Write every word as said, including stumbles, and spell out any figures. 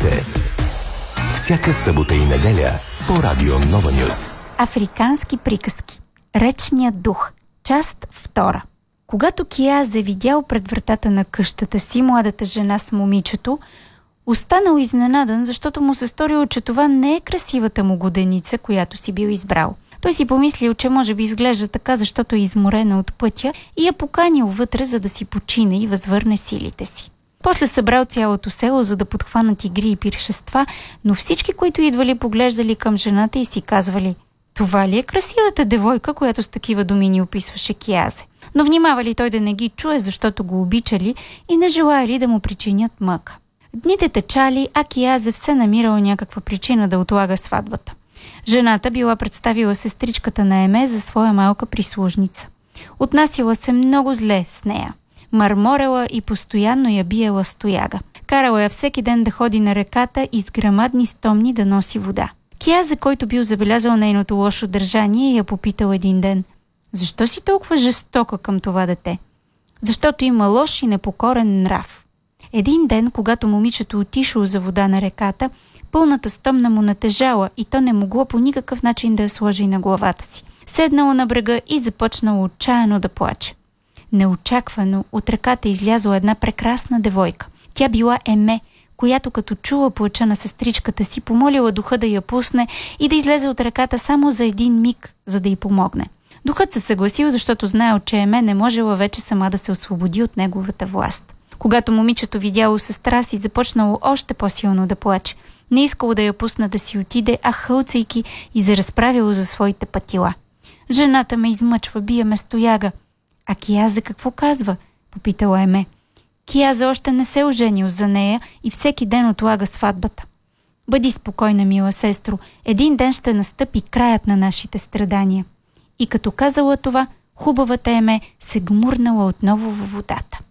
се. Всяка събота и неделя по Радио Нова Нюз. Африкански приказки. Речният дух. Част втора. Когато Киазе видял пред вратата на къщата си младата жена с момичето, останал изненадан, защото му се сторило, че това не е красивата му годеница, която си бил избрал. Той си помислил, че може би изглежда така, защото е изморена от пътя и я поканил вътре, за да си почине и възвърне силите си. После събрал цялото село, за да подхванат игри и пиршества, но всички, които идвали, поглеждали към жената и си казвали: това ли е красивата девойка, която с такива думи ни описваше Киазе? Но внимавали той да не ги чуе, защото го обичали и не желаяли да му причинят мъка. Дните течали, а Киазе все намирал някаква причина да отлага сватбата. Жената била представила сестричката на Еме за своя малка прислужница. Отнасяла се много зле с нея. Мърморела и постоянно я биела с тояга. Карала я всеки ден да ходи на реката и с грамадни стомни да носи вода. Киазе, който бил забелязал нейното лошо държание, я попитал един ден: защо си толкова жестока към това дете? Защото има лош и непокорен нрав. Един ден, когато момичето отишло за вода на реката, пълната стомна му натежала и то не могло по никакъв начин да я сложи на главата си. Седнало на брега и започнало отчаяно да плаче. Неочаквано от реката излязла една прекрасна девойка. Тя била Еме, която като чула плача на сестричката си, помолила духа да я пусне и да излезе от реката само за един миг, за да й помогне. Духът се съгласил, защото знаел, че Еме не можела вече сама да се освободи от неговата власт. Когато момичето видяло сестра си, започнало още по-силно да плаче. Не искало да я пусна да си отиде, а хълцайки и заразправило за своите пътила. Жената ме измъчва, бие ме с тояга. А Киазе какво казва? Попитала Еме. Киазе още не се оженил за нея и всеки ден отлага сватбата. Бъди спокойна, мила сестро, един ден ще настъпи краят на нашите страдания. И като казала това, хубавата Еме се гмурнала отново във водата.